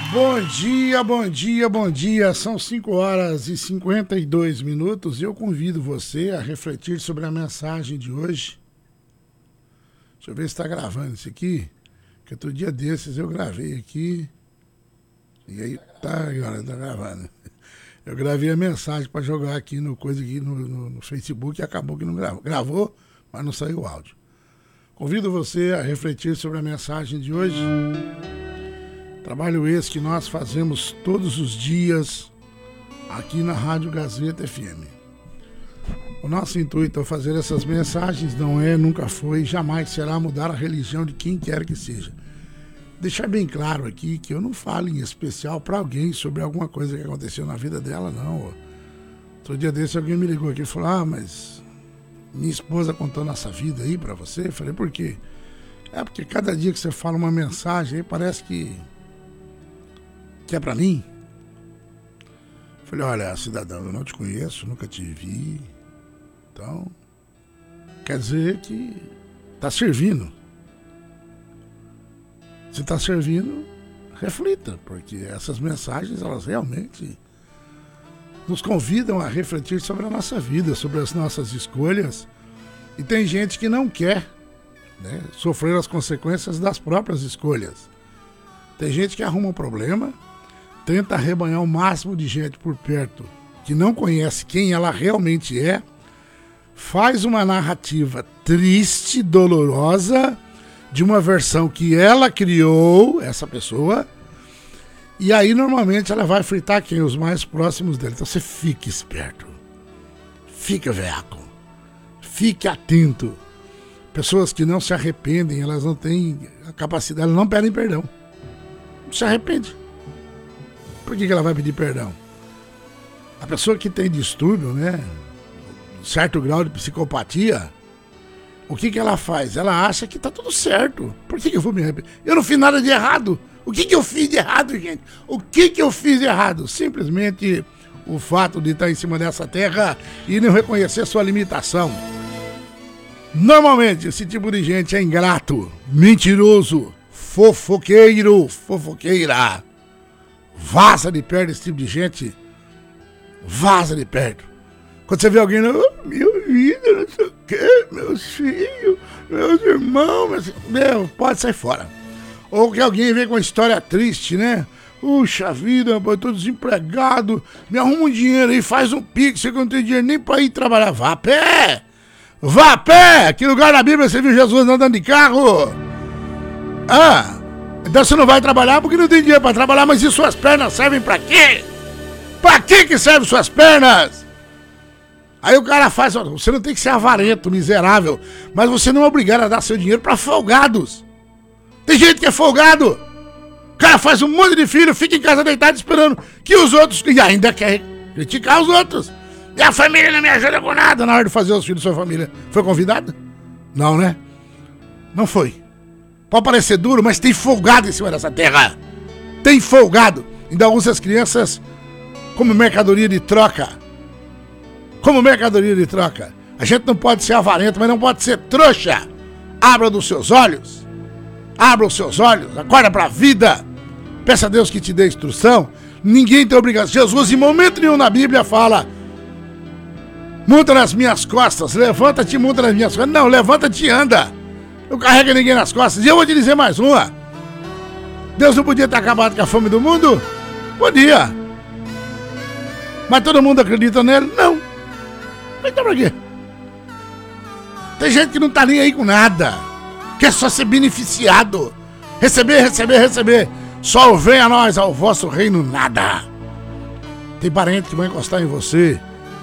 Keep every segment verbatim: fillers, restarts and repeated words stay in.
Bom dia, bom dia, bom dia. São cinco horas e cinquenta e dois minutos e eu convido você a refletir sobre a mensagem de hoje. Deixa eu ver se está gravando isso aqui, que outro dia desses eu gravei aqui e aí tá, agora tá gravando. Eu gravei a mensagem para jogar aqui no coisa aqui no, no, no Facebook e acabou que não gravou. Gravou, mas não saiu o áudio. Convido você a refletir sobre a mensagem de hoje. Trabalho esse que nós fazemos todos os dias aqui na Rádio Gazeta F M. O nosso intuito ao fazer essas mensagens não é, nunca foi, jamais será mudar a religião de quem quer que seja. Deixar bem claro aqui que eu não falo em especial para alguém sobre alguma coisa que aconteceu na vida dela, não. Outro dia desse alguém me ligou aqui e falou, ah, mas minha esposa contou nossa vida aí para você. Eu falei, por quê? É porque cada dia que você fala uma mensagem aí parece que que é pra mim. Falei, olha, cidadão, eu não te conheço, nunca te vi. Então, quer dizer que tá servindo. Se tá servindo, reflita, porque essas mensagens, elas realmente nos convidam a refletir sobre a nossa vida, sobre as nossas escolhas. E tem gente que não quer, né, sofrer as consequências das próprias escolhas. Tem gente que arruma um problema, tenta arrebanhar o máximo de gente por perto que não conhece quem ela realmente é, faz uma narrativa triste, dolorosa, de uma versão que ela criou, essa pessoa, e aí normalmente ela vai fritar quem? Os mais próximos dela. Então você fique esperto, fica veaco, fique atento. Pessoas que não se arrependem, elas não têm a capacidade, elas não pedem perdão, não se arrepende. Por que que ela vai pedir perdão? A pessoa que tem distúrbio, né, certo grau de psicopatia, o que que ela faz? Ela acha que tá tudo certo. Por que que eu vou me arrepender? Eu não fiz nada de errado. O que que eu fiz de errado, gente? O que que eu fiz de errado? Simplesmente o fato de estar em cima dessa terra e não reconhecer sua limitação. Normalmente esse tipo de gente é ingrato, mentiroso, fofoqueiro, fofoqueira. Vaza de perto desse tipo de gente. Vaza de perto. Quando você vê alguém, oh, minha vida, não sei o quê, meus filhos, meus irmãos, meus... meu, pode sair fora. Ou que alguém vem com uma história triste, né? Puxa vida, eu tô desempregado, me arruma um dinheiro aí, faz um pix, eu não tenho dinheiro nem pra ir trabalhar. Vá a pé! Vá a pé! Que lugar na Bíblia você viu Jesus andando de carro? Ah! Então você não vai trabalhar porque não tem dinheiro para trabalhar, mas e suas pernas servem para quê? Para que que servem suas pernas? Aí o cara faz, você não tem que ser avarento, miserável, mas você não é obrigado a dar seu dinheiro para folgados. Tem gente que é folgado. O cara faz um monte de filho, fica em casa deitado esperando que os outros, e ainda quer criticar os outros. E a família não me ajuda com nada na hora de fazer os filhos da sua família. Foi convidado? Não, né? Não foi. Pode parecer duro, mas tem folgado em cima dessa terra. Tem folgado. Ainda usa as crianças como mercadoria de troca. Como mercadoria de troca. A gente não pode ser avarento, mas não pode ser trouxa. Abra dos seus olhos. Abra os seus olhos. Acorda para a vida. Peça a Deus que te dê instrução. Ninguém tem obrigação. Jesus, em momento nenhum na Bíblia, fala: monta nas minhas costas. Levanta-te e monta nas minhas costas. Não, levanta-te e anda. Não carrega ninguém nas costas. E eu vou te dizer mais uma. Deus não podia ter acabado com a fome do mundo? Podia. Mas todo mundo acredita nele? Não. Então pra quê? Tem gente que não tá nem aí com nada. Quer só ser beneficiado. Receber, receber, receber. Só venha a nós, ao vosso reino, nada. Tem parente que vai encostar em você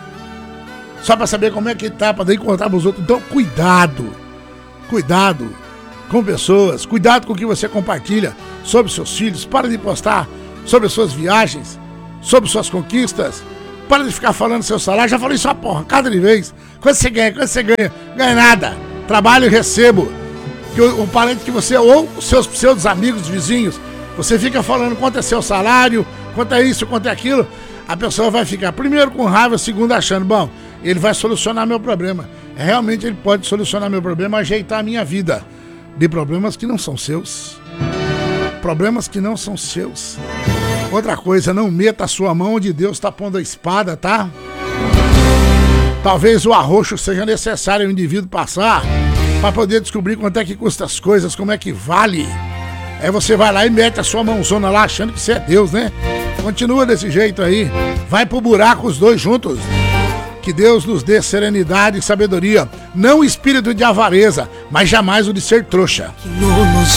só pra saber como é que tá, pra daí contar pros outros. Então cuidado. Cuidado com pessoas, cuidado com o que você compartilha sobre seus filhos. Para de postar sobre suas viagens, sobre suas conquistas. Para de ficar falando seu salário. Já falei isso uma porra, cada de vez. Quanto você ganha? Quanto você ganha? Ganha nada. Trabalho e recebo. Que o, o parente que você, ou os seus, seus amigos, vizinhos, você fica falando quanto é seu salário, quanto é isso, quanto é aquilo. A pessoa vai ficar primeiro com raiva, segundo achando, bom, ele vai solucionar meu problema. Realmente ele pode solucionar meu problema, ajeitar a minha vida de problemas que não são seus. problemas que não são seus. Outra coisa, não meta a sua mão onde Deus está pondo a espada, tá? Talvez o arroxo seja necessário o indivíduo passar para poder descobrir quanto é que custa as coisas, como é que vale. Aí você vai lá e mete a sua mãozona lá achando que você é Deus, né? Continua desse jeito aí. Vai pro buraco os dois juntos. Que Deus nos dê serenidade e sabedoria. Não o espírito de avareza, mas jamais o de ser trouxa.